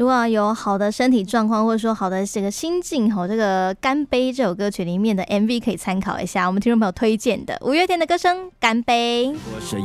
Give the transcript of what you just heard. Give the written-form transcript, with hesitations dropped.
如果有好的身体状况，或者说好的这个心境，这个《干杯》这首歌曲里面的 MV 可以参考一下，我们听众朋友推荐的五月天的歌声《干杯》。